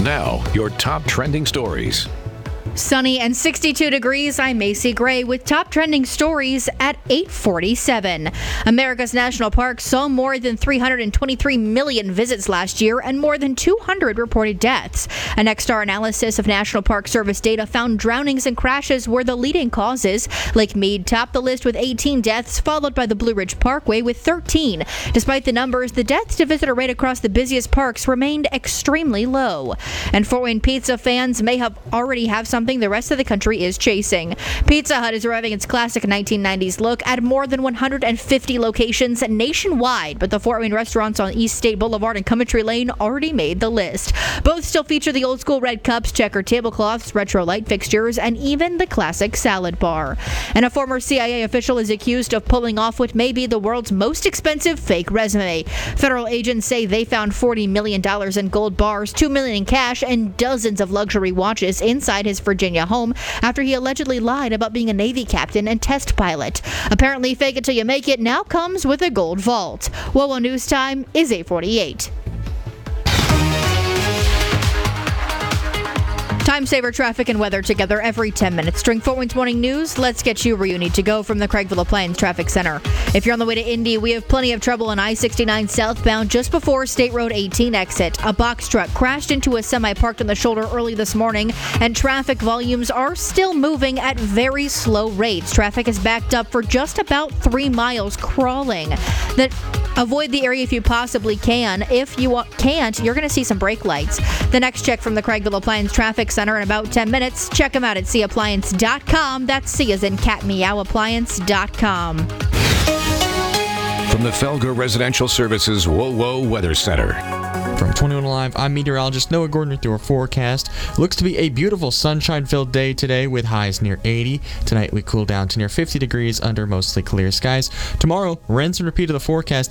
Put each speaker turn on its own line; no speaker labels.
Now, your top trending stories.
Sunny and 62 degrees. I'm Macy Gray with top trending stories at 8:47. America's national parks saw more than 323 million visits last year and more than 200 reported deaths. A Nexstar analysis of National Park Service data found drownings and crashes were the leading causes. Lake Mead topped the list with 18 deaths, followed by the Blue Ridge Parkway with 13. Despite the numbers, the deaths to visitor rate across the busiest parks remained extremely low. And Fort Wayne pizza fans may already have something the rest of the country is chasing. Pizza Hut is reviving its classic 1990s look at more than 150 locations nationwide, but the Fort Wayne restaurants on East State Boulevard and Coventry Lane already made the list. Both still feature the old school red cups, checkered tablecloths, retro light fixtures, and even the classic salad bar. And a former CIA official is accused of pulling off what may be the world's most expensive fake resume. Federal agents say they found $40 million in gold bars, $2 million in cash, and dozens of luxury watches inside his Virginia home after he allegedly lied about being a Navy captain and test pilot. Apparently, fake it till you make it now comes with a gold vault. WOWO News Time is 8:48. Time saver traffic and weather together every 10 minutes. During Fort Wayne's Morning News, let's get you where you need to go from the Craigville Appliance Traffic Center. If you're on the way to Indy, we have plenty of trouble on I-69 southbound just before State Road 18 exit. A box truck crashed into a semi parked on the shoulder early this morning, and traffic volumes are still moving at very slow rates. Traffic is backed up for just about 3 miles crawling. Avoid the area if you possibly can. If you can't, you're going to see some brake lights. The next check from the Craigville Appliance Traffic Center in about 10 minutes. Check them out at cappliance.com. That's C as in cat meow appliance.com.
From the Felger Residential Services WOWO Weather Center.
From 21 Alive, I'm meteorologist Noah Gordon with your forecast. Looks to be a beautiful sunshine-filled day today with highs near 80. Tonight we cool down to near 50 degrees under mostly clear skies. Tomorrow, rinse and repeat of the forecast.